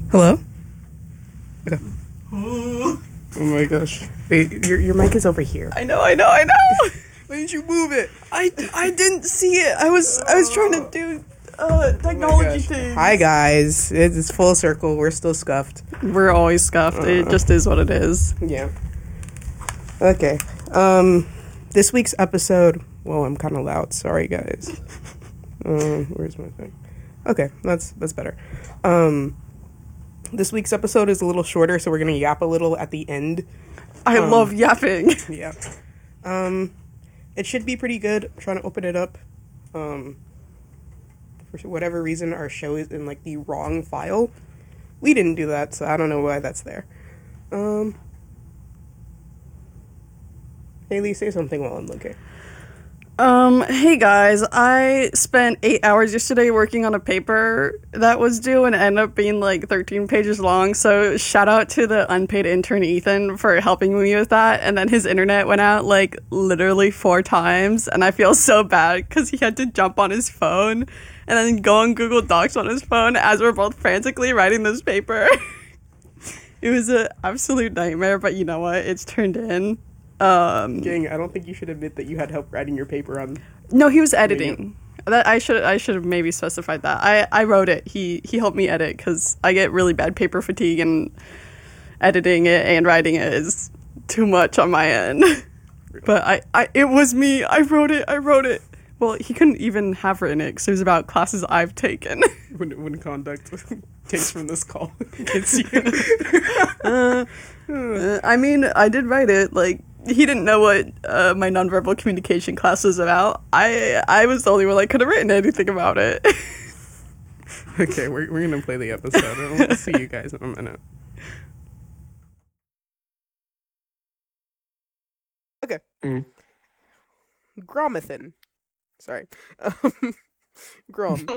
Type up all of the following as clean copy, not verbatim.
Hello? Okay. Oh my gosh. Wait, your mic is over here. I know. Why didn't you move it? I didn't see it. I was trying to do technology things. Hi guys. It's full circle. We're still scuffed. We're always scuffed. It just is what it is. Yeah. Okay. This week's episode. Whoa, I'm kind of loud. Sorry, guys. Where's my thing? Okay, that's better. This week's episode is a little shorter, so we're gonna yap a little at the end. I love yapping. Yeah. It should be pretty good. I'm trying to open it up. For whatever reason, our show is in, like, the wrong file. We didn't do that, so I don't know why that's there. Haley, say something while I'm looking. Hey guys, I spent 8 hours yesterday working on a paper that was due and ended up being like 13 pages long, so shout out to the unpaid intern Ethan for helping me with that, and then his internet went out like literally 4 times, and I feel so bad because he had to jump on his phone and then go on Google Docs on his phone as we're both frantically writing this paper. It was an absolute nightmare, but you know what? It's turned in. Gang, I don't think you should admit that you had help writing your paper on. No, he was editing. That I should have maybe specified that. I wrote it. He helped me edit because I get really bad paper fatigue, and editing it and writing it is too much on my end. But it was me. I wrote it. Well, he couldn't even have written it because it was about classes I've taken. When conduct takes from this call against you. I mean, I did write it. Like, he didn't know what my nonverbal communication class was about. I was the only one that could have written anything about it. Okay, we're gonna play the episode, and we'll see you guys in a minute. Okay. Gromathan. Sorry. Grom.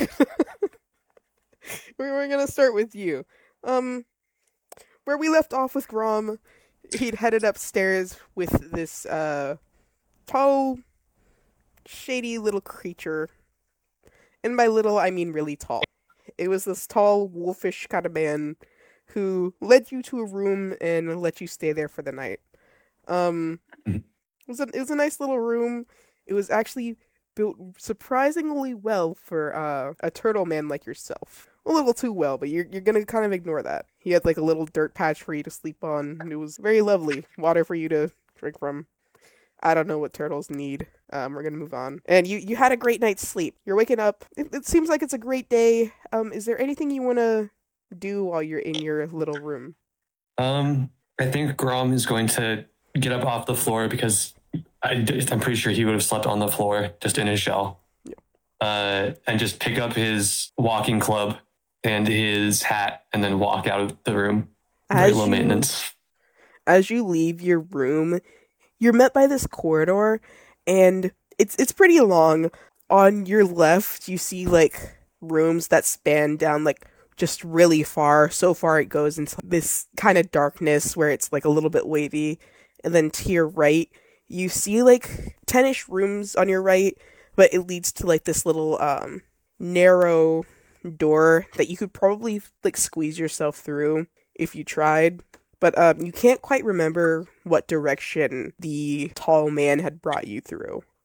We're gonna start with you. Where we left off with Grom, he'd headed upstairs with this tall, shady little creature. And by little, I mean really tall. It was this tall, wolfish kind of man who led you to a room and let you stay there for the night. It was a nice little room. It was actually built surprisingly well for a turtle man like yourself. A little too well, but you're gonna kind of ignore that. He had like a little dirt patch for you to sleep on, and it was very lovely. Water for you to drink from. I don't know what turtles need. We're gonna move on. And you had a great night's sleep. You're waking up. It seems like it's a great day. Is there anything you wanna do while you're in your little room? I think Grom is going to get up off the floor because I'm pretty sure he would have slept on the floor just in his shell. Yeah. And just pick up his walking club and his hat and then walk out of the room. Very low maintenance. As you leave your room, you're met by this corridor, and it's pretty long. On your left, you see like rooms that span down like just really far. So far it goes into this kind of darkness where it's like a little bit wavy. And then to your right, you see like 10-ish rooms on your right, but it leads to like this little narrow door that you could probably like squeeze yourself through if you tried. But you can't quite remember what direction the tall man had brought you through.